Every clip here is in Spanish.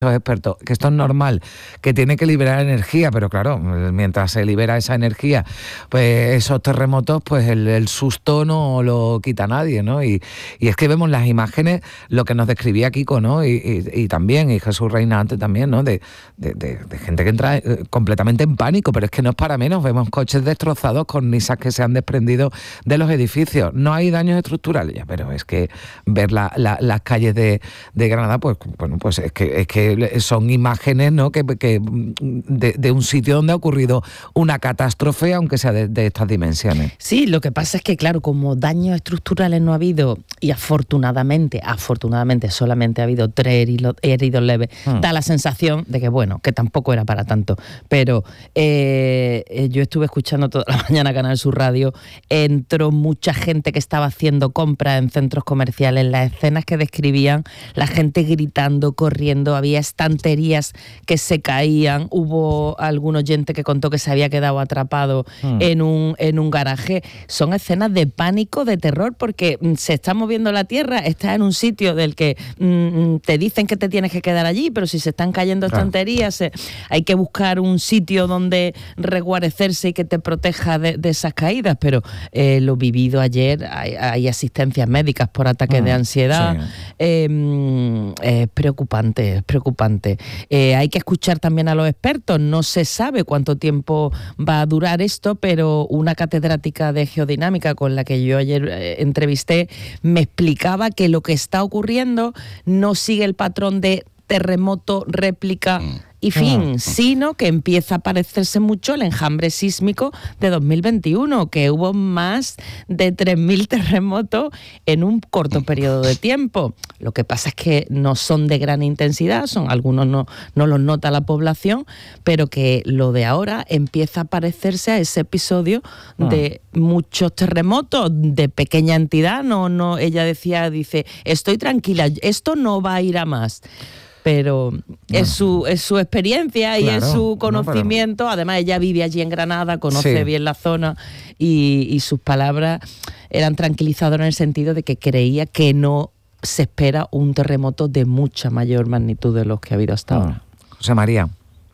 los expertos, que esto es normal, que tiene que liberar energía, pero claro, mientras se libera esa energía, pues esos terremotos, pues el susto no lo quita nadie, ¿no? Y es que vemos las imágenes, lo que nos describía Kiko, ¿no? Y también, y Jesús Reina antes también, ¿no? De gente que entra completamente en pánico, pero es que no es para menos, vemos coches destrozados con Nissans que se han desprendido de los edificios, no hay daños estructurales ya, pero es que ver las calles de Granada, pues bueno, pues es que son imágenes, ¿no? que de un sitio donde ha ocurrido una catástrofe, aunque sea de estas dimensiones. Sí, lo que pasa es que, claro, como daños estructurales no ha habido, y afortunadamente solamente ha habido 3 heridos leves, da la sensación de que, bueno, que tampoco era para tanto. Pero yo estuve escuchando toda la mañana Canal Sur Radio, entró mucha gente que estaba haciendo compras en centros comerciales, las escenas que describían, la gente gritando, corriendo, había estanterías que se caían, hubo algún oyente que contó que se había quedado atrapado en un garaje. Son escenas de pánico, de terror, porque se está moviendo la tierra, estás en un sitio del que te dicen que te tienes que quedar allí, pero si se están cayendo estanterías, hay que buscar un sitio donde reguarecerse y que te proteja de esas caídas. Pero lo vivido ayer, hay asistencias médicas por ataques de ansiedad. Sí. Es preocupante. Hay que escuchar también a los expertos. No se sabe cuánto tiempo va a durar esto, pero una catedrática de geodinámica con la que yo ayer entrevisté me explicaba que lo que está ocurriendo no sigue el patrón de terremoto, réplica y fin, sino que empieza a parecerse mucho el enjambre sísmico de 2021, que hubo más de 3.000 terremotos en un corto periodo de tiempo. Lo que pasa es que no son de gran intensidad, algunos no los nota la población, pero que lo de ahora empieza a parecerse a ese episodio de muchos terremotos de pequeña entidad. Ella dice, estoy tranquila, esto no va a ir a más. Pero es su experiencia y es su conocimiento. Además, ella vive allí en Granada, conoce bien la zona y sus palabras eran tranquilizadoras en el sentido de que creía que no se espera un terremoto de mucha mayor magnitud de los que ha habido hasta ahora. José María.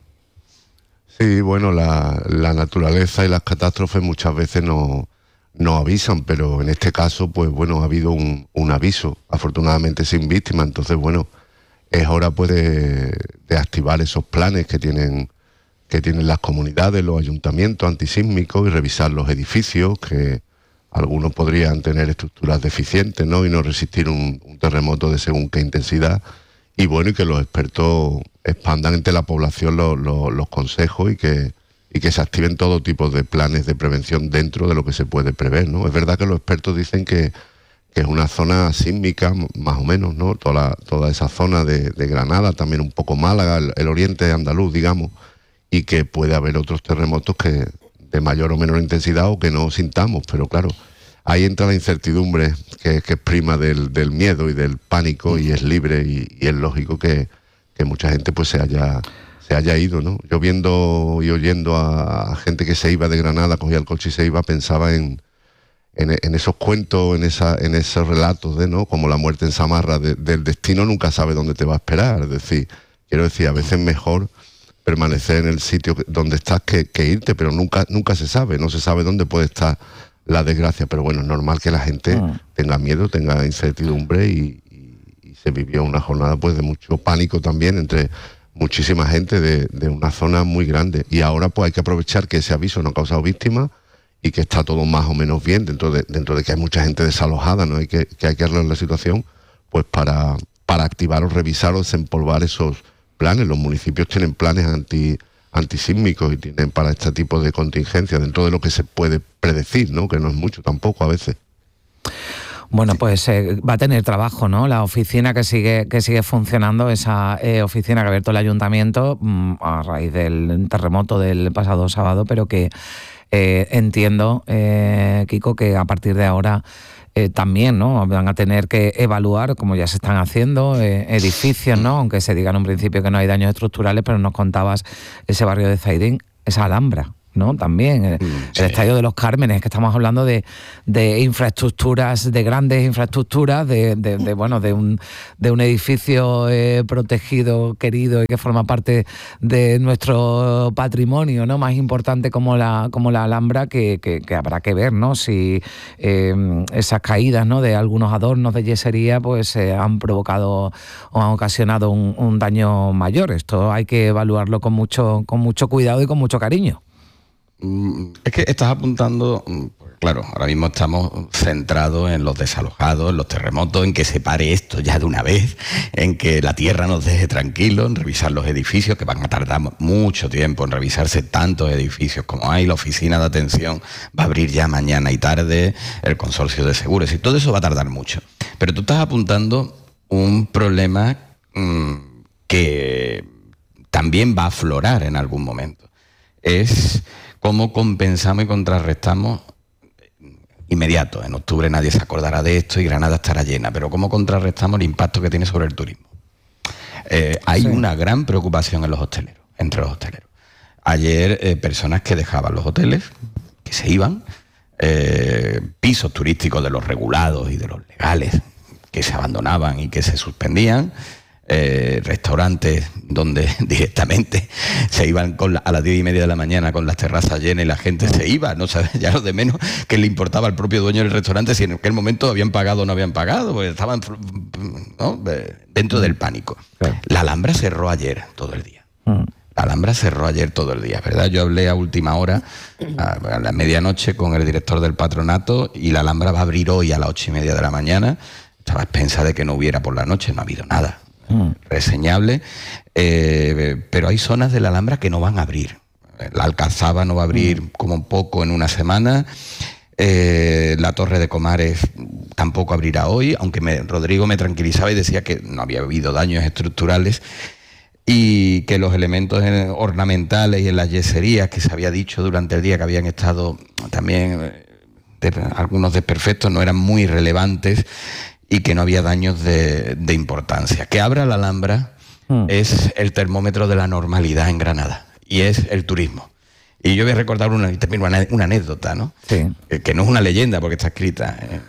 Sí, bueno, la naturaleza y las catástrofes muchas veces no avisan, pero en este caso, pues bueno, ha habido un aviso, afortunadamente sin víctimas. Entonces, bueno, es hora pues de activar esos planes que tienen las comunidades, los ayuntamientos antisísmicos, y revisar los edificios, que algunos podrían tener estructuras deficientes, ¿no? Y no resistir un terremoto de según qué intensidad. Y bueno, y que los expertos expandan entre la población los consejos y que se activen todo tipo de planes de prevención dentro de lo que se puede prever, ¿no? Es verdad que los expertos dicen que es una zona sísmica, más o menos, ¿no? Toda esa zona de Granada, también un poco Málaga, el oriente andaluz, digamos, y que puede haber otros terremotos que de mayor o menor intensidad o que no sintamos, pero claro, ahí entra la incertidumbre que es prima del miedo y del pánico, y es libre y es lógico que mucha gente pues se haya ido, ¿no? Yo viendo y oyendo a gente que se iba de Granada, cogía el coche y se iba, pensaba en esos cuentos, en esos relatos ¿no? Como la muerte en Samarra, del destino nunca sabe dónde te va a esperar. Es decir, quiero decir, a veces mejor permanecer en el sitio donde estás que irte, pero nunca se sabe, no se sabe dónde puede estar la desgracia. Pero bueno, es normal que la gente tenga miedo, tenga incertidumbre, y se vivió una jornada pues de mucho pánico también entre muchísima gente de una zona muy grande. Y ahora pues hay que aprovechar que ese aviso no ha causado víctimas y que está todo más o menos bien, dentro de que hay mucha gente desalojada, ¿no? Y que hay que arreglar la situación, pues para activar o revisar o desempolvar esos planes. Los municipios tienen planes antisísmicos y tienen para este tipo de contingencias, dentro de lo que se puede predecir, ¿no? Que no es mucho tampoco a veces. Bueno, pues va a tener trabajo, ¿no? La oficina que sigue funcionando, esa oficina que ha abierto el ayuntamiento a raíz del terremoto del pasado sábado, pero que entiendo, Kiko, que a partir de ahora también, ¿no? Van a tener que evaluar, como ya se están haciendo, edificios, ¿no? Aunque se diga en un principio que no hay daños estructurales, pero nos contabas ese barrio de Zaidín, esa Alhambra ¿no? También el Estadio de los Cármenes, que estamos hablando de infraestructuras, de grandes infraestructuras, de un edificio protegido, querido, y que forma parte de nuestro patrimonio, ¿no? Más importante como la Alhambra, que habrá que ver, ¿no? Si esas caídas, ¿no?, de algunos adornos de yesería pues han provocado o han ocasionado un daño mayor. Esto hay que evaluarlo con mucho cuidado y con mucho cariño. Es que estás apuntando, claro, ahora mismo estamos centrados en los desalojados, en los terremotos, en que se pare esto ya de una vez, en que la tierra nos deje tranquilos, en revisar los edificios, que van a tardar mucho tiempo en revisarse tantos edificios como hay. La oficina de atención va a abrir ya mañana y tarde, el consorcio de seguros, y todo eso va a tardar mucho. Pero tú estás apuntando un problema que también va a aflorar en algún momento. Es cómo compensamos y contrarrestamos inmediato. En octubre nadie se acordará de esto y Granada estará llena, pero cómo contrarrestamos el impacto que tiene sobre el turismo. Hay una gran preocupación en los hosteleros, entre los hosteleros. Ayer personas que dejaban los hoteles, que se iban, pisos turísticos de los regulados y de los legales, que se abandonaban y que se suspendían, restaurantes donde directamente se iban a las 10:30 de la mañana con las terrazas llenas y la gente se iba, no sabía ya lo de menos que le importaba al propio dueño del restaurante si en aquel momento habían pagado o no habían pagado, porque estaban, ¿no?, dentro del pánico. Claro. La Alhambra cerró ayer todo el día. La Alhambra cerró ayer todo el día, ¿verdad? Yo hablé a última hora, a la medianoche, con el director del patronato, y la Alhambra va a abrir hoy a las 8:30 de la mañana. Estaba a expensas de que no hubiera por la noche, no ha habido nada reseñable, pero hay zonas de la Alhambra que no van a abrir. La Alcazaba no va a abrir como poco en una semana, la Torre de Comares tampoco abrirá hoy, aunque Rodrigo me tranquilizaba y decía que no había habido daños estructurales y que los elementos ornamentales y en las yeserías que se había dicho durante el día que habían estado también algunos desperfectos no eran muy relevantes y que no había daños de importancia. Que abra la Alhambra es el termómetro de la normalidad en Granada, y es el turismo. Y yo voy a recordar una anécdota, ¿no? Sí. Que no es una leyenda porque está escrita en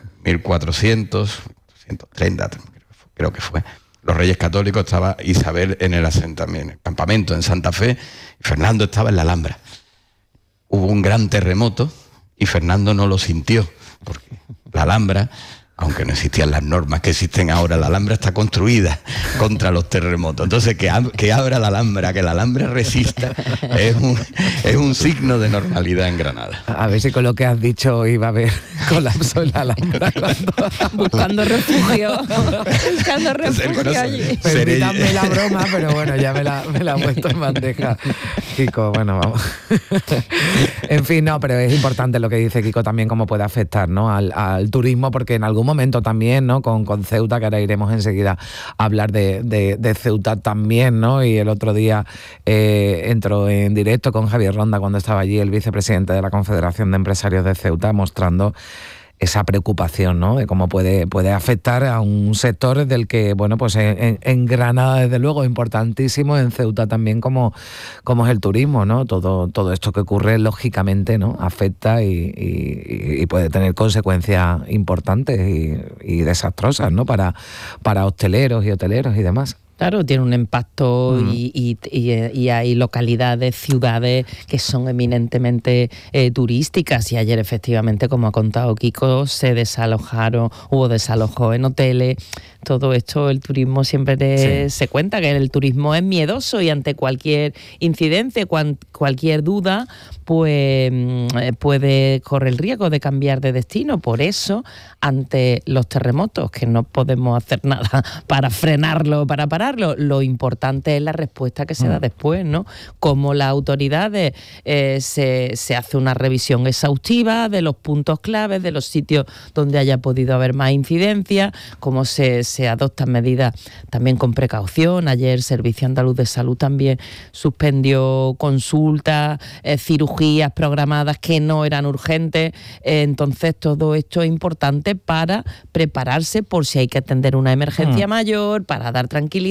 1430, creo que fue. Los Reyes Católicos, estaba Isabel en el campamento en Santa Fe, y Fernando estaba en la Alhambra. Hubo un gran terremoto y Fernando no lo sintió, porque la Alhambra, aunque no existían las normas que existen ahora, la Alhambra está construida contra los terremotos. Entonces, que abra la Alhambra, que la Alhambra resista, es un signo de normalidad en Granada. A ver si con lo que has dicho iba a haber colapso en la Alhambra. Buscando refugio. Buscando refugio allí. Permítanme la broma, pero bueno, ya me la he puesto en bandeja. Kiko, bueno, vamos. En fin, no, pero es importante lo que dice Kiko también, cómo puede afectar, ¿no?, al turismo, porque en algún momento también, ¿no?, con Ceuta, que ahora iremos enseguida a hablar de Ceuta también, ¿no? Y el otro día entró en directo con Javier Ronda, cuando estaba allí el vicepresidente de la Confederación de Empresarios de Ceuta, mostrando esa preocupación, ¿no?, de cómo puede afectar a un sector del que, bueno, pues en Granada desde luego es importantísimo, en Ceuta también, como es el turismo, ¿no? Todo esto que ocurre lógicamente, ¿no?, afecta y puede tener consecuencias importantes y desastrosas, ¿no?, para hosteleros y hoteleros y demás. Claro, tiene un impacto y hay localidades, ciudades que son eminentemente turísticas, y ayer efectivamente, como ha contado Kiko, hubo desalojo en hoteles. Todo esto, el turismo siempre se cuenta que el turismo es miedoso, y ante cualquier incidencia, cualquier duda, pues puede correr el riesgo de cambiar de destino. Por eso, ante los terremotos, que no podemos hacer nada para frenarlo, para pararlo, lo importante es la respuesta que se da después, ¿no? Como las autoridades se hace una revisión exhaustiva de los puntos claves, de los sitios donde haya podido haber más incidencia, cómo se adoptan medidas también con precaución. Ayer el Servicio Andaluz de Salud también suspendió consultas, cirugías programadas que no eran urgentes. Entonces, todo esto es importante para prepararse por si hay que atender una emergencia mayor, para dar tranquilidad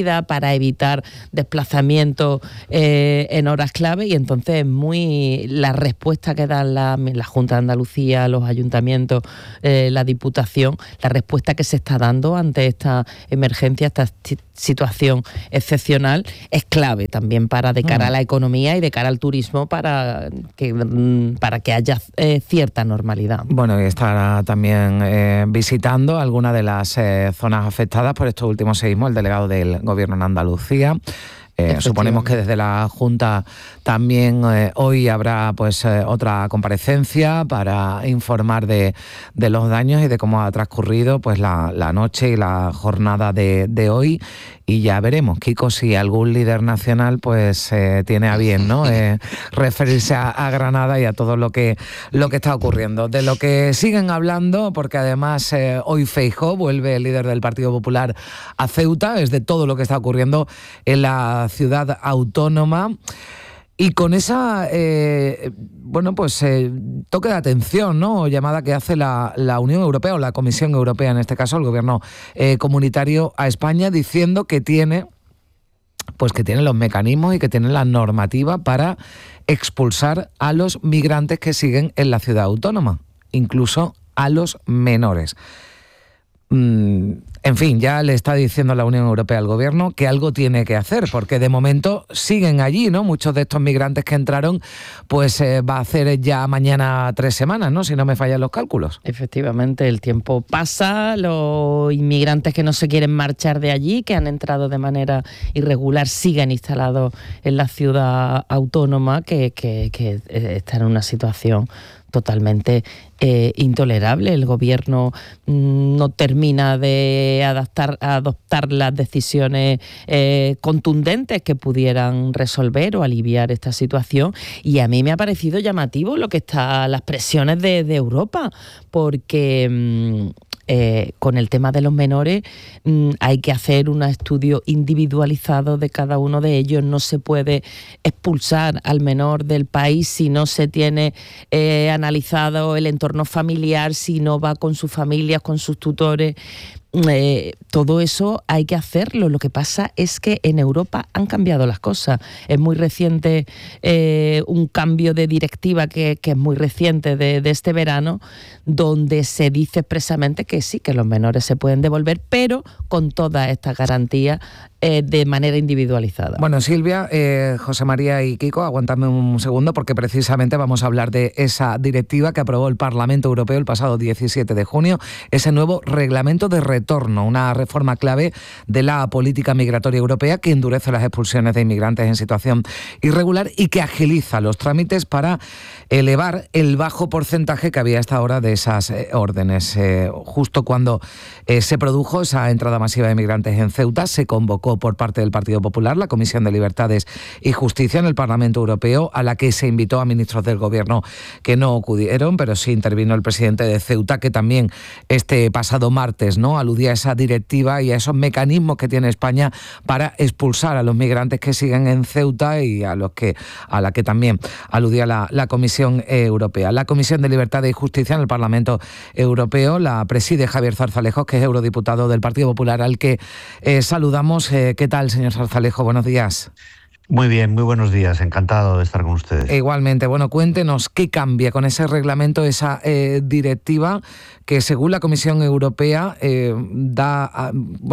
salida, para evitar desplazamientos en horas clave, y entonces la respuesta que dan la Junta de Andalucía, los ayuntamientos, la Diputación, la respuesta que se está dando ante esta emergencia, esta situación excepcional, es clave también de cara a la economía y de cara al turismo, para que haya cierta normalidad. Bueno, y estará también visitando algunas de las zonas afectadas por estos últimos sismos el delegado del Gobierno en Andalucía. Suponemos que desde la Junta también hoy habrá otra comparecencia para informar de los daños y de cómo ha transcurrido la noche y la jornada de hoy. Y ya veremos, Kiko, si algún líder nacional tiene a bien, ¿no? Referirse a Granada y a todo lo que está ocurriendo. De lo que siguen hablando, porque además hoy Feijóo vuelve, el líder del Partido Popular, a Ceuta, es de todo lo que está ocurriendo en la ciudad autónoma. Y con esa, toque de atención, ¿no? Llamada que hace la Unión Europea, o la Comisión Europea, en este caso, el gobierno comunitario, a España, diciendo que tiene los mecanismos y que tiene la normativa para expulsar a los migrantes que siguen en la ciudad autónoma, incluso a los menores. En fin, ya le está diciendo la Unión Europea al gobierno que algo tiene que hacer, porque de momento siguen allí, ¿no? Muchos de estos migrantes que entraron, va a hacer ya mañana 3 semanas, ¿no? Si no me fallan los cálculos. Efectivamente, el tiempo pasa, los inmigrantes que no se quieren marchar de allí, que han entrado de manera irregular, siguen instalados en la ciudad autónoma, que está en una situación totalmente intolerable. El gobierno no termina de adoptar las decisiones contundentes que pudieran resolver o aliviar esta situación, y a mí me ha parecido llamativo las presiones de Europa, porque con el tema de los menores hay que hacer un estudio individualizado de cada uno de ellos. No se puede expulsar al menor del país si no se tiene analizado el entorno familiar, si no va con sus familias, con sus tutores. Todo eso hay que hacerlo. Lo que pasa es que en Europa han cambiado las cosas. Es muy reciente un cambio de directiva que es muy reciente de este verano, donde se dice expresamente que sí, que los menores se pueden devolver, pero con todas estas garantías de manera individualizada. Bueno, Silvia, José María y Kiko, aguantadme un segundo, porque precisamente vamos a hablar de esa directiva que aprobó el Parlamento Europeo el pasado 17 de junio, ese nuevo reglamento de retorno, una reforma clave de la política migratoria europea que endurece las expulsiones de inmigrantes en situación irregular y que agiliza los trámites para elevar el bajo porcentaje que había hasta ahora de esas órdenes. Justo cuando se produjo esa entrada masiva de inmigrantes en Ceuta, se convocó por parte del Partido Popular la Comisión de Libertades y Justicia en el Parlamento Europeo, a la que se invitó a ministros del Gobierno que no acudieron, pero sí intervino el presidente de Ceuta, que también este pasado martes, ¿no?, aludía a esa directiva y a esos mecanismos que tiene España para expulsar a los migrantes que siguen en Ceuta, y a la que también aludía la Comisión Europea. La Comisión de Libertades y Justicia en el Parlamento Europeo la preside Javier Zarzalejos, que es eurodiputado del Partido Popular, al que saludamos. ¿Qué tal, señor Zarzalejos? Buenos días. Muy bien, muy buenos días, encantado de estar con ustedes. Igualmente, bueno, cuéntenos qué cambia con ese reglamento, esa directiva que, según la Comisión Europea, da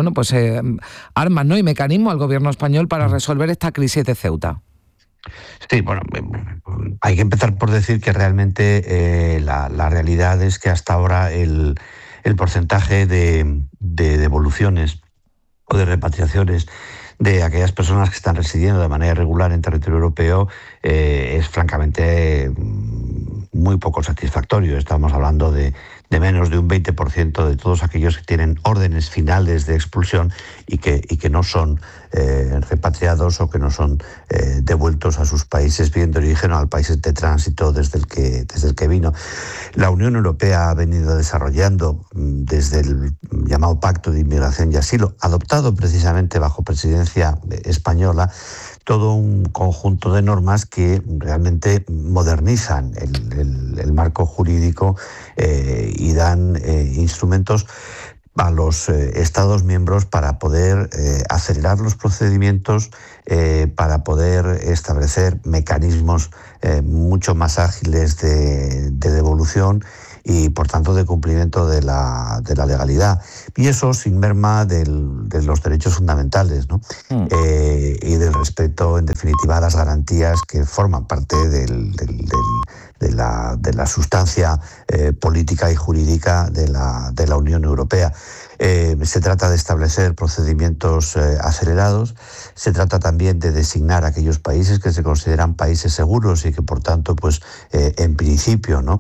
armas, ¿no?, y mecanismos al gobierno español para resolver esta crisis de Ceuta. Sí, bueno, hay que empezar por decir que realmente la realidad es que hasta ahora el porcentaje de devoluciones o de repatriaciones de aquellas personas que están residiendo de manera irregular en territorio europeo es francamente muy poco satisfactorio. Estamos hablando de menos de un 20% de todos aquellos que tienen órdenes finales de expulsión y que no son repatriados o que no son devueltos a sus países bien de origen o al país de tránsito desde el que vino. La Unión Europea ha venido desarrollando desde el llamado Pacto de Inmigración y Asilo, adoptado precisamente bajo presidencia española, todo un conjunto de normas que realmente modernizan el marco jurídico y dan instrumentos a los Estados miembros para poder acelerar los procedimientos, para poder establecer mecanismos mucho más ágiles de devolución y, por tanto, de cumplimiento de la legalidad. Y eso sin merma de los derechos fundamentales, ¿no? Y del respeto, en definitiva, a las garantías que forman parte de la sustancia política y jurídica de la Unión Europea. Se trata de establecer procedimientos acelerados, se trata también de designar aquellos países que se consideran países seguros y que, por tanto, pues en principio no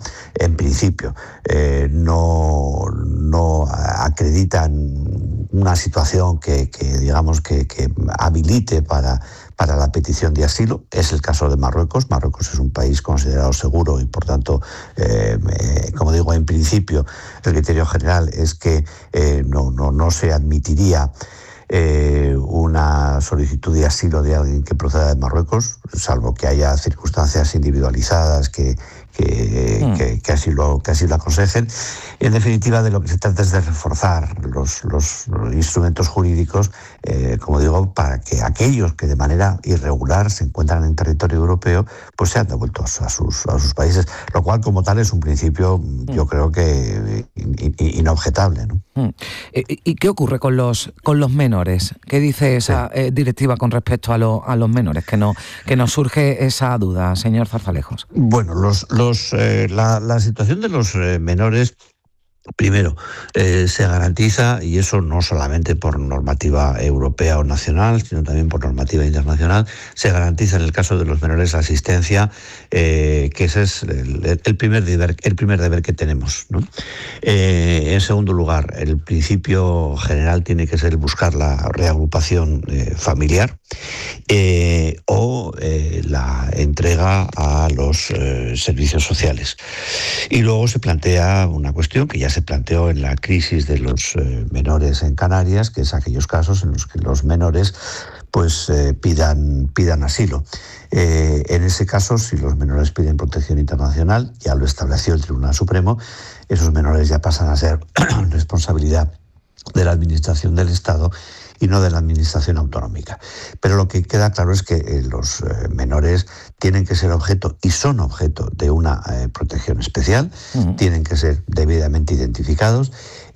acreditan una situación que digamos que habilite para la petición de asilo. Es el caso de Marruecos. Marruecos es un país considerado seguro y, por tanto, como digo, en principio el criterio general es que no se admitiría una solicitud de asilo de alguien que proceda de Marruecos, salvo que haya circunstancias individualizadas que así lo aconsejen. Y, en definitiva, de lo que se trata es de reforzar los instrumentos jurídicos, como digo, para que aquellos que de manera irregular se encuentran en territorio europeo pues sean devueltos a sus países, lo cual, como tal, es un principio, yo creo que inobjetable, ¿no? ¿Y qué ocurre con los menores? ¿Qué dice esa directiva con respecto a los menores? Que nos surge esa duda, señor Zarzalejos. Bueno, la situación de los menores, primero, se garantiza, y eso no solamente por normativa europea o nacional, sino también por normativa internacional, se garantiza en el caso de los menores la asistencia, que ese es el primer deber que tenemos, ¿no? En segundo lugar, el principio general tiene que ser buscar la reagrupación familiar o la entrega a los servicios sociales. Y luego se plantea una cuestión que ya se planteó en la crisis de los menores en Canarias, que es aquellos casos en los que los menores pues pidan asilo. En ese caso, si los menores piden protección internacional, ya lo estableció el Tribunal Supremo, esos menores ya pasan a ser responsabilidad de la Administración del Estado y no de la Administración autonómica. Pero lo que queda claro es que los menores tienen que ser objeto, y son objeto, de una protección especial, tienen que ser debidamente identificados,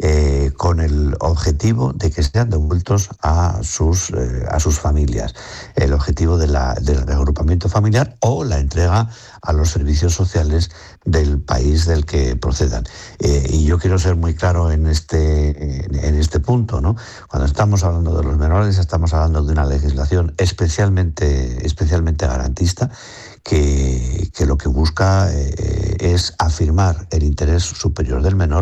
con el objetivo de que sean devueltos a sus familias, el objetivo del reagrupamiento familiar o la entrega a los servicios sociales del país del que procedan. Y yo quiero ser muy claro en este punto, ¿no? Cuando estamos hablando de los menores, estamos hablando de una legislación especialmente garantista, que lo que busca es afirmar el interés superior del menor.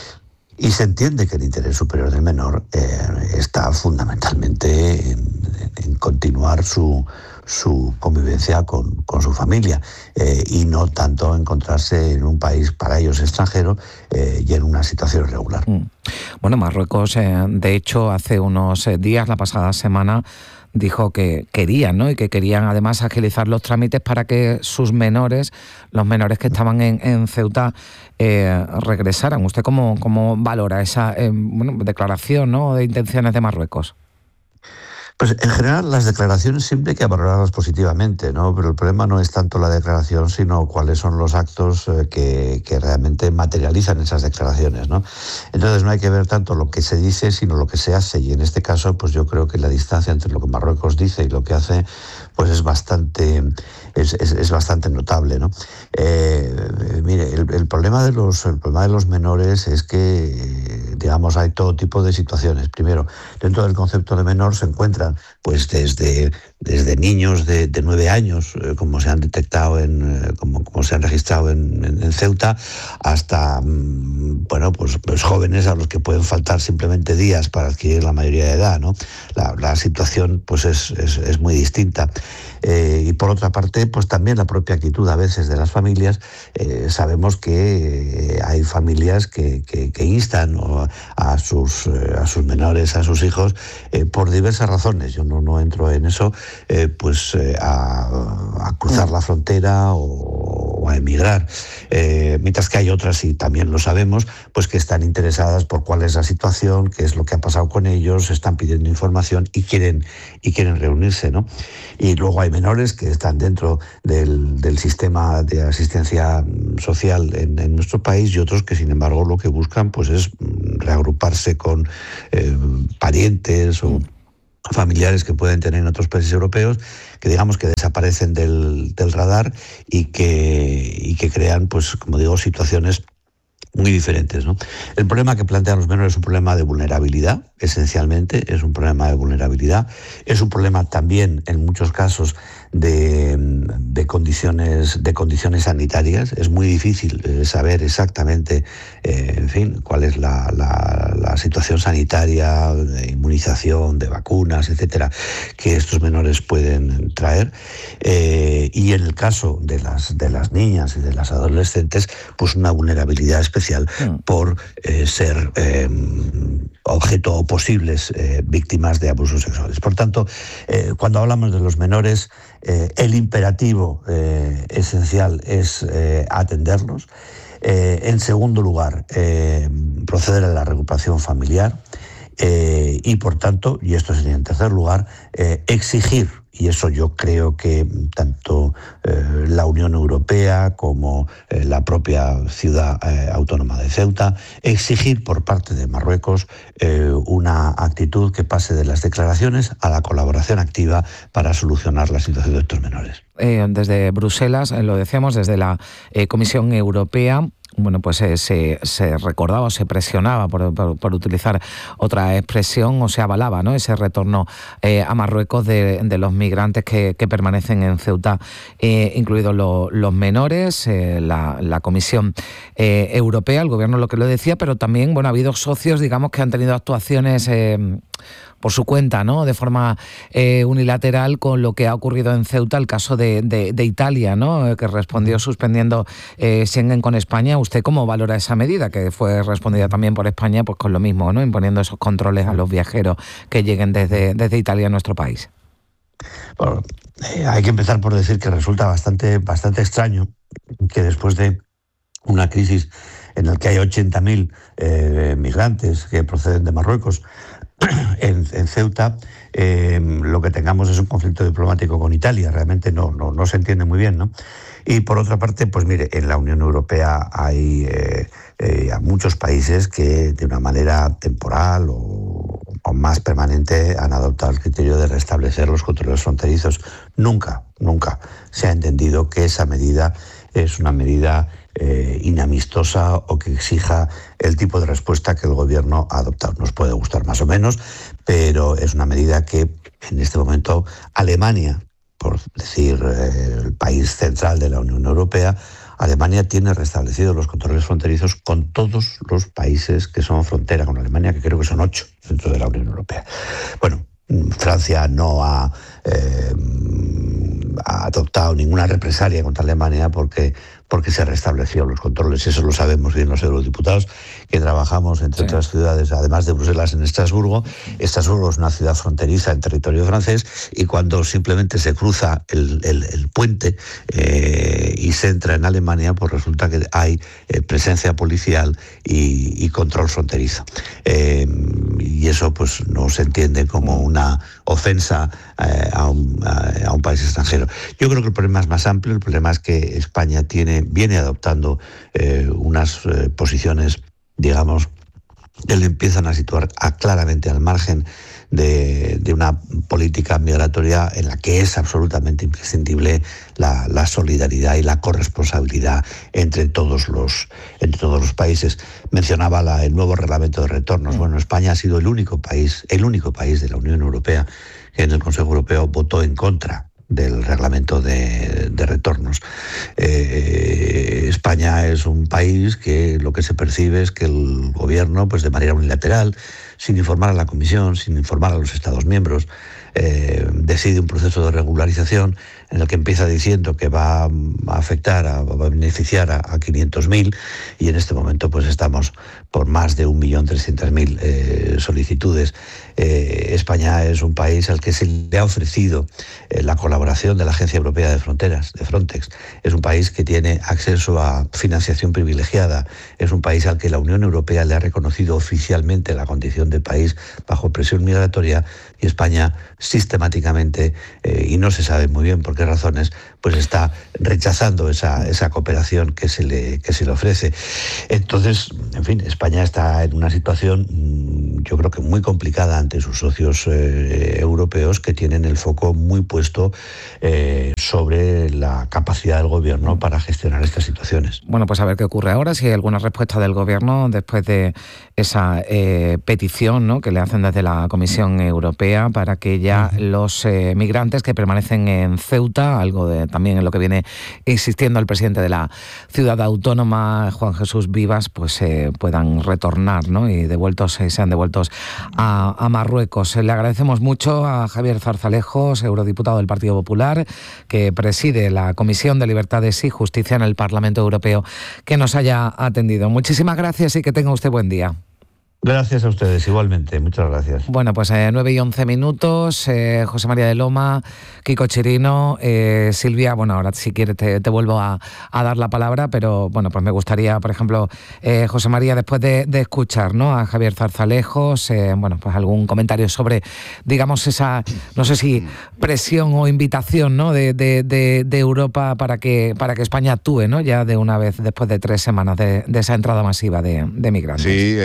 Y se entiende que el interés superior del menor está fundamentalmente en continuar su convivencia con su familia, y no tanto encontrarse en un país para ellos extranjero y en una situación irregular. Bueno, Marruecos, de hecho, hace unos días, la pasada semana, dijo que querían, ¿no? Y que querían además agilizar los trámites para que sus menores, los menores que estaban en Ceuta, regresaran. ¿Usted cómo valora esa declaración, ¿no?, de intenciones de Marruecos? Pues en general las declaraciones siempre hay que valorarlas positivamente, ¿no? Pero el problema no es tanto la declaración, sino cuáles son los actos que realmente materializan esas declaraciones, ¿no? Entonces no hay que ver tanto lo que se dice, sino lo que se hace. Y en este caso, pues yo creo que la distancia entre lo que Marruecos dice y lo que hace, pues es bastante notable, ¿no? Mire, el problema de los menores es que, digamos, hay todo tipo de situaciones. Primero, dentro del concepto de menor se encuentran pues desde niños de 9 años, como se han detectado como se han registrado en Ceuta, hasta pues jóvenes a los que pueden faltar simplemente días para adquirir la mayoría de edad, ¿no? La situación pues es muy distinta. Y por otra parte, pues también la propia actitud a veces de las familias. Sabemos que hay familias que instan a sus menores, a sus hijos, por diversas razones. Yo no entro en eso, a cruzar la frontera o o a emigrar, mientras que hay otras, y también lo sabemos, pues que están interesadas por cuál es la situación, qué es lo que ha pasado con ellos, están pidiendo información y quieren reunirse, ¿no? Y luego hay menores que están dentro del sistema de asistencia social en nuestro país, y otros que, sin embargo, lo que buscan pues es reagruparse con parientes o familiares que pueden tener en otros países europeos, que digamos que desaparecen del radar y que crean, pues como digo, situaciones muy diferentes, ¿no? El problema que plantean los menores es un problema de vulnerabilidad, esencialmente, es un problema de vulnerabilidad. Es un problema también, en muchos casos, de condiciones sanitarias. Es muy difícil saber exactamente, en fin, cuál es la situación sanitaria, de inmunización, de vacunas, etcétera, que estos menores pueden traer. Y en el caso de las niñas y de las adolescentes, pues una vulnerabilidad especial por ser objeto o posibles víctimas de abusos sexuales. Por tanto, cuando hablamos de los menores, el imperativo esencial es atenderlos. En segundo lugar, proceder a la recuperación familiar y, por tanto, y esto sería en tercer lugar, exigir, y eso yo creo que tanto la Unión Europea como la propia ciudad autónoma de Ceuta, exigir por parte de Marruecos una actitud que pase de las declaraciones a la colaboración activa para solucionar la situación de estos menores. Desde Bruselas, lo decíamos, desde la Comisión Europea, bueno, pues se recordaba o se presionaba, por utilizar otra expresión, o se avalaba, ¿no?, ese retorno a Marruecos de los migrantes que permanecen en Ceuta, incluidos los menores. La Comisión Europea, el gobierno lo que lo decía, pero también, bueno, ha habido socios, digamos, que han tenido actuaciones por su cuenta, ¿no?, de forma unilateral, con lo que ha ocurrido en Ceuta, el caso de Italia, ¿no?, que respondió suspendiendo Schengen con España. ¿Usted cómo valora esa medida, que fue respondida también por España, pues con lo mismo, ¿no?, imponiendo esos controles a los viajeros que lleguen desde Italia a nuestro país? Bueno, hay que empezar por decir que resulta bastante extraño que después de una crisis en la que hay 80.000 migrantes que proceden de Marruecos en Ceuta, lo que tengamos es un conflicto diplomático con Italia. Realmente no se entiende muy bien, ¿no? Y por otra parte, pues mire, en la Unión Europea hay muchos países que de una manera temporal o más permanente han adoptado el criterio de restablecer los controles fronterizos. Nunca se ha entendido que esa medida es una medida inamistosa o que exija el tipo de respuesta que el gobierno ha adoptado. Nos puede gustar más o menos, pero es una medida que en este momento Alemania, por decir el país central de la Unión Europea, Alemania tiene restablecidos los controles fronterizos con todos los países que son frontera con Alemania, que creo que son 8 dentro de la Unión Europea. Bueno, Francia no ha adoptado ninguna represalia contra Alemania porque se restablecieron los controles. Eso lo sabemos bien los eurodiputados, que trabajamos entre otras ciudades, además de Bruselas, en Estrasburgo. Estrasburgo es una ciudad fronteriza en territorio francés, y cuando simplemente se cruza el puente y se entra en Alemania, pues resulta que hay presencia policial y control fronterizo. Y eso pues no se entiende como una ofensa a un país extranjero. Yo creo que el problema es más amplio. El problema es que España viene adoptando unas posiciones, digamos, que le empiezan a situar claramente al margen de una política migratoria en la que es absolutamente imprescindible la solidaridad y la corresponsabilidad entre todos los países. Mencionaba el nuevo reglamento de retornos. Bueno, España ha sido el único país de la Unión Europea que en el Consejo Europeo votó en contra del reglamento de retornos. España es un país que lo que se percibe es que el gobierno, pues de manera unilateral, sin informar a la Comisión, sin informar a los Estados miembros, decide un proceso de regularización en el que empieza diciendo que va a afectar, va a beneficiar a 500.000, y en este momento pues estamos por más de 1.300.000 solicitudes. España es un país al que se le ha ofrecido la colaboración de la Agencia Europea de Fronteras, de Frontex. Es un país que tiene acceso a financiación privilegiada. Es un país al que la Unión Europea le ha reconocido oficialmente la condición de país bajo presión migratoria, y España sistemáticamente, y no se sabe muy bien por qué razones, pues está rechazando esa cooperación que se le ofrece. Entonces, en fin, España está en una situación, yo creo que muy complicada ante sus socios europeos, que tienen el foco muy puesto sobre la capacidad del gobierno para gestionar estas situaciones. Bueno, pues a ver qué ocurre ahora, si hay alguna respuesta del gobierno después de esa petición, ¿no?, que le hacen desde la Comisión Europea para que ya los migrantes que permanecen en Ceuta, algo de también en lo que viene insistiendo el presidente de la ciudad autónoma, Juan Jesús Vivas, pues puedan retornar, ¿no?, y sean devueltos a Marruecos. Le agradecemos mucho a Javier Zarzalejos, eurodiputado del Partido Popular, que preside la Comisión de Libertades y Justicia en el Parlamento Europeo, que nos haya atendido. Muchísimas gracias y que tenga usted buen día. Gracias a ustedes, igualmente. Muchas gracias. Bueno, pues 9:11. José María de Loma, Kiko Chirino, Silvia, bueno, ahora si quieres te vuelvo a dar la palabra, pero bueno, pues me gustaría, por ejemplo, José María, después de escuchar, ¿no?, a Javier Zarzalejos, bueno, pues algún comentario sobre, digamos, esa, no sé si presión o invitación, ¿no?, de Europa para que España actúe, ¿no?, ya de una vez después de 3 semanas de esa entrada masiva de migrantes. Sí,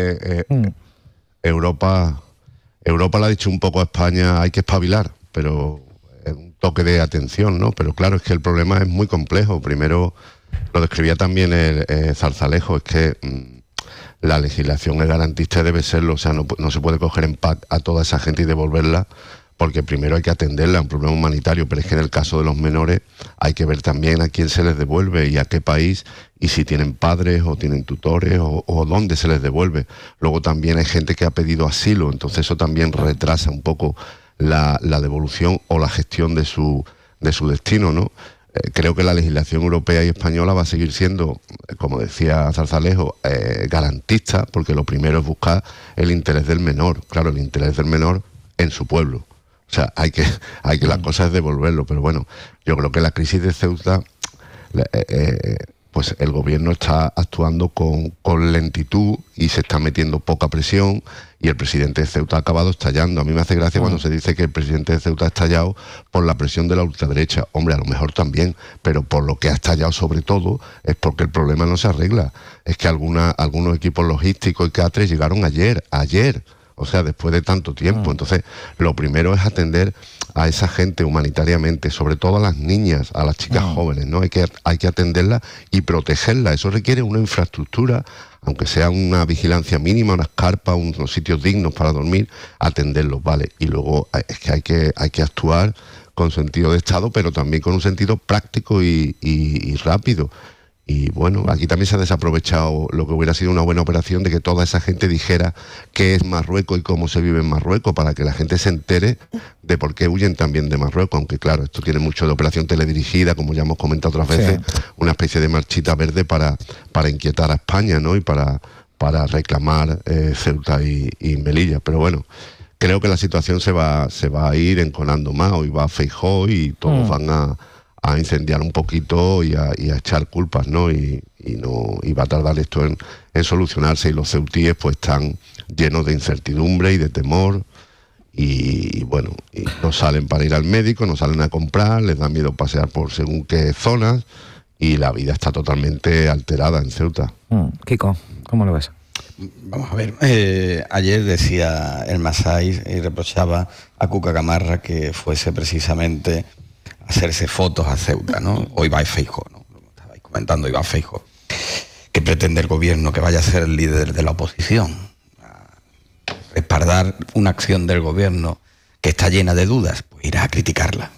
Europa le ha dicho un poco a España, hay que espabilar, pero es un toque de atención, ¿no? Pero claro, es que el problema es muy complejo. Primero, lo describía también el Zarzalejos, es que la legislación es garantista y debe serlo. O sea, no se puede coger en pack a toda esa gente y devolverla, porque primero hay que atenderla a un problema humanitario, pero es que en el caso de los menores hay que ver también a quién se les devuelve y a qué país, y si tienen padres o tienen tutores o dónde se les devuelve. Luego también hay gente que ha pedido asilo, entonces eso también retrasa un poco la devolución o la gestión de su destino, ¿no? Creo que la legislación europea y española va a seguir siendo, como decía Zarzalejos, garantista, porque lo primero es buscar el interés del menor, claro, el interés del menor en su pueblo. O sea, hay que la cosa es devolverlo, pero bueno, yo creo que la crisis de Ceuta, pues el gobierno está actuando con lentitud y se está metiendo poca presión, y el presidente de Ceuta ha acabado estallando. A mí me hace gracia cuando se dice que el presidente de Ceuta ha estallado por la presión de la ultraderecha. Hombre, a lo mejor también, pero por lo que ha estallado sobre todo es porque el problema no se arregla. Es que algunos equipos logísticos y catres llegaron ayer, o sea, después de tanto tiempo. Entonces, lo primero es atender a esa gente humanitariamente, sobre todo a las niñas, a las chicas jóvenes, ¿no? Hay que atenderlas y protegerlas. Eso requiere una infraestructura, aunque sea una vigilancia mínima, unas carpas, unos sitios dignos para dormir, atenderlos, ¿vale? Y luego es que hay que actuar con sentido de Estado, pero también con un sentido práctico y rápido. Y bueno, aquí también se ha desaprovechado lo que hubiera sido una buena operación de que toda esa gente dijera qué es Marruecos y cómo se vive en Marruecos, para que la gente se entere de por qué huyen también de Marruecos, aunque claro, esto tiene mucho de operación teledirigida, como ya hemos comentado otras veces, una especie de marchita verde para inquietar a España, ¿no? Y para reclamar Ceuta y Melilla. Pero bueno, creo que la situación se va a ir enconando más. Hoy va Feijóo y todos van a incendiar un poquito y a echar culpas, ¿no? Y va a tardar esto en solucionarse, y los ceutíes pues están llenos de incertidumbre y de temor, y bueno, y no salen para ir al médico, no salen a comprar, les da miedo pasear por según qué zonas, y la vida está totalmente alterada en Ceuta. Kiko, ¿cómo lo ves? Vamos a ver, ayer decía el Masái y reprochaba a Cuca Gamarra que fuese precisamente hacerse fotos a Ceuta, ¿no? Hoy va Feijóo, ¿no? Como estabais comentando, hoy va Feijóo. ¿Qué pretende el gobierno? Que vaya a ser el líder de la oposición, a respaldar una acción del gobierno que está llena de dudas, pues irá a criticarla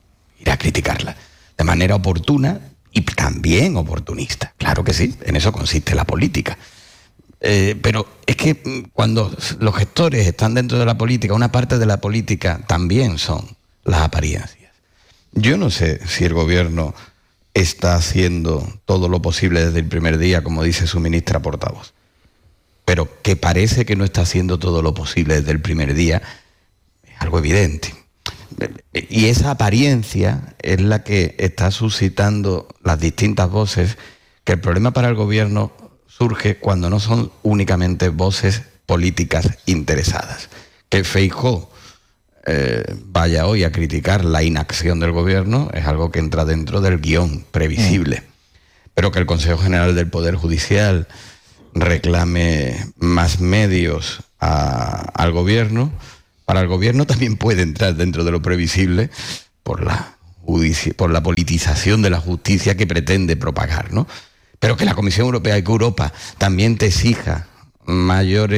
de manera oportuna y también oportunista. Claro que sí, en eso consiste la política. Pero es que cuando los gestores están dentro de la política, una parte de la política también son las apariencias. Yo no sé si el gobierno está haciendo todo lo posible desde el primer día, como dice su ministra portavoz, pero que parece que no está haciendo todo lo posible desde el primer día, es algo evidente. Y esa apariencia es la que está suscitando las distintas voces, que el problema para el gobierno surge cuando no son únicamente voces políticas interesadas. Que Feijóo vaya hoy a criticar la inacción del gobierno es algo que entra dentro del guión previsible. Pero que el Consejo General del Poder Judicial reclame más medios al gobierno, para el gobierno también puede entrar dentro de lo previsible por la politización de la justicia que pretende propagar, ¿no? Pero que la Comisión Europea y que Europa también te exija mayor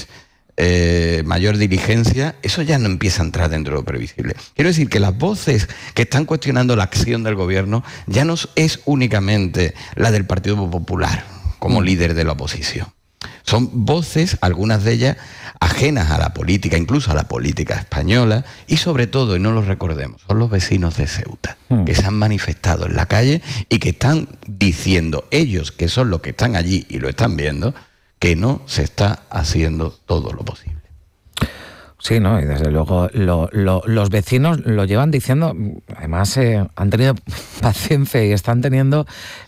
diligencia, eso ya no empieza a entrar dentro de lo previsible. Quiero decir que las voces que están cuestionando la acción del gobierno ya no es únicamente la del Partido Popular como líder de la oposición. Son voces, algunas de ellas, ajenas a la política, incluso a la política española, y sobre todo, y no lo recordemos, son los vecinos de Ceuta, que se han manifestado en la calle y que están diciendo, ellos que son los que están allí y lo están viendo, que no se está haciendo todo lo posible. Sí, ¿no? Y desde luego los vecinos lo llevan diciendo, además han tenido paciencia y están teniendo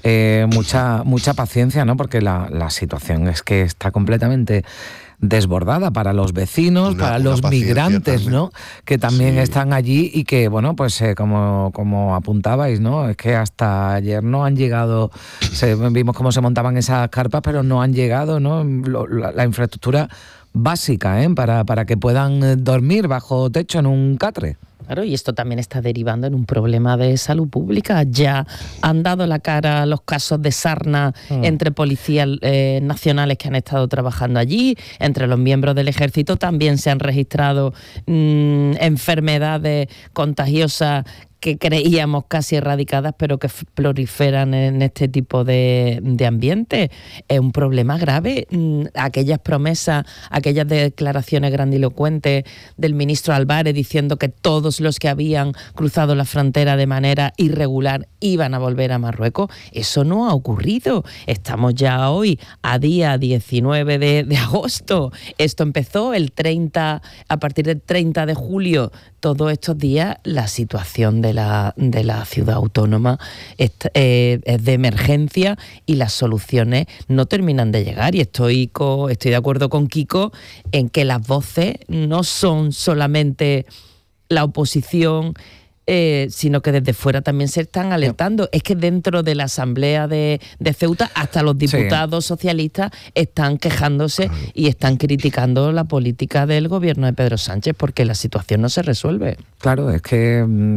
mucha paciencia, ¿no? Porque la situación es que está completamente desbordada para los vecinos, para los migrantes, también, ¿no? Que también están allí y que, bueno, pues como apuntabais, ¿no? Es que hasta ayer no han llegado, vimos cómo se montaban esas carpas, pero no han llegado, ¿no? La infraestructura básica, para que puedan dormir bajo techo en un catre. Claro, y esto también está derivando en un problema de salud pública. Ya han dado la cara los casos de sarna entre policías nacionales que han estado trabajando allí, entre los miembros del ejército también se han registrado enfermedades contagiosas que creíamos casi erradicadas, pero que proliferan en este tipo de ambiente. Es un problema grave. Aquellas promesas, aquellas declaraciones grandilocuentes del ministro Álvarez diciendo que todos los que habían cruzado la frontera de manera irregular iban a volver a Marruecos, eso no ha ocurrido. Estamos ya hoy a día 19 de agosto. Esto empezó a partir del 30 de julio. Todos estos días la situación de la ciudad autónoma es de emergencia y las soluciones no terminan de llegar. Y estoy de acuerdo con Kiko en que las voces no son solamente la oposición, sino que desde fuera también se están alertando. Es que dentro de la Asamblea de Ceuta hasta los diputados socialistas están quejándose y están criticando la política del gobierno de Pedro Sánchez porque la situación no se resuelve. Claro, es que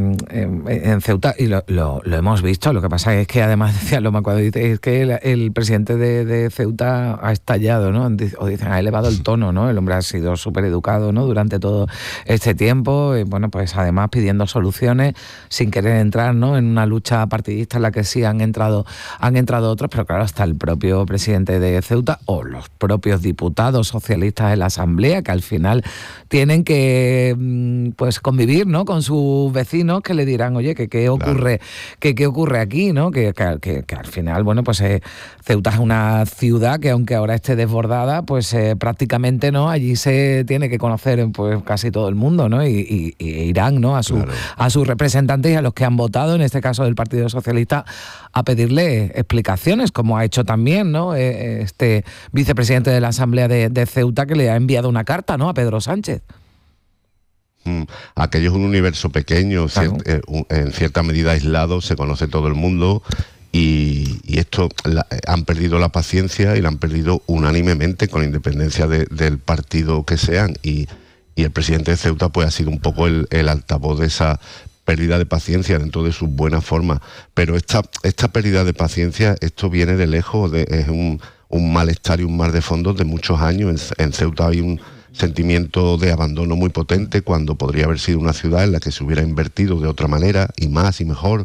en Ceuta, y lo hemos visto, lo que pasa es que además decía Loma cuando dice, es que el presidente de Ceuta ha estallado, ¿no? O dicen, ha elevado el tono, ¿no? El hombre ha sido súper educado, ¿no? Durante todo este tiempo, y bueno, pues además pidiendo soluciones sin querer entrar, ¿no? En una lucha partidista en la que sí han entrado otros, pero claro, hasta el propio presidente de Ceuta o los propios diputados socialistas en la Asamblea, que al final tienen que pues convivir, ¿no? Con sus vecinos que le dirán, oye, ¿qué ocurre? Claro. ¿Qué ocurre aquí, ¿no? Que al final, bueno, pues Ceuta es una ciudad que aunque ahora esté desbordada, pues prácticamente, ¿no? Allí se tiene que conocer pues casi todo el mundo, ¿no? Y irán, ¿no? A sus representantes y a los que han votado, en este caso del Partido Socialista, a pedirle explicaciones, como ha hecho también, ¿no? Este vicepresidente de la Asamblea de Ceuta, que le ha enviado una carta, ¿no? A Pedro Sánchez. Aquello es un universo pequeño, claro. En cierta medida aislado, se conoce todo el mundo y esto han perdido la paciencia y la han perdido unánimemente con independencia del partido que sean y el presidente de Ceuta pues ha sido un poco el altavoz de esa pérdida de paciencia dentro de sus buenas formas, pero esta pérdida de paciencia, esto viene de lejos, es un malestar y un mar de fondo de muchos años. En Ceuta hay un sentimiento de abandono muy potente cuando podría haber sido una ciudad en la que se hubiera invertido de otra manera y más y mejor,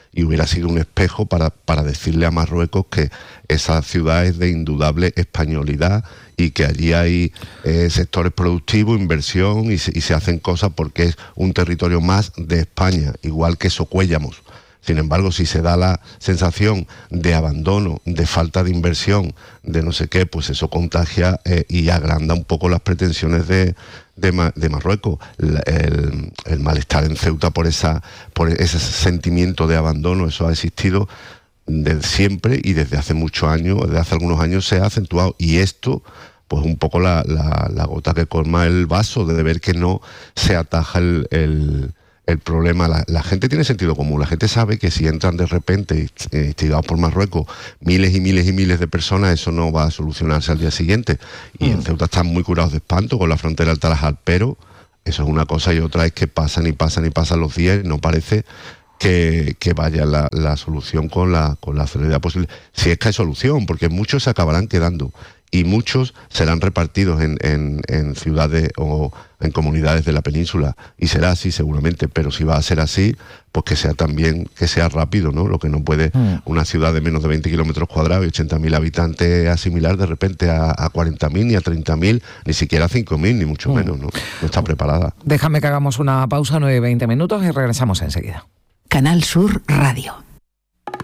y hubiera sido un espejo para decirle a Marruecos que esa ciudad es de indudable españolidad y que allí hay sectores productivos, inversión y se hacen cosas porque es un territorio más de España, igual que Socuéllamos. Sin embargo, si se da la sensación de abandono, de falta de inversión, de no sé qué, pues eso contagia y agranda un poco las pretensiones de Marruecos. El malestar en Ceuta por ese sentimiento de abandono, eso ha existido desde siempre y desde hace muchos años, desde hace algunos años se ha acentuado. Y esto, pues un poco la gota que colma el vaso, de ver que no se ataja el problema. La gente tiene sentido común, la gente sabe que si entran de repente, instigados por Marruecos, miles y miles y miles de personas, eso no va a solucionarse al día siguiente. Y en Ceuta están muy curados de espanto con la frontera del Tarajal, pero eso es una cosa, y otra es que pasan y pasan y pasan los días y no parece que vaya la solución con la celeridad posible. Si es que hay solución, porque muchos se acabarán quedando y muchos serán repartidos en ciudades o en comunidades de la península, y será así seguramente, pero si va a ser así, pues que sea también, que sea rápido, ¿no? Lo que no puede una ciudad de menos de 20 kilómetros cuadrados y 80.000 habitantes asimilar de repente a 40.000, ni a 30.000, ni siquiera a 5.000, ni mucho menos, ¿no? No está preparada. Déjame que hagamos una pausa, 9-20 minutos, y regresamos enseguida. Canal Sur Radio.